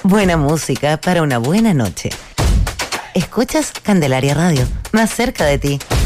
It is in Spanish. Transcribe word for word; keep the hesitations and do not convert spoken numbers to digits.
Buena música para una buena noche. Escuchas Candelaria Radio, más cerca de ti.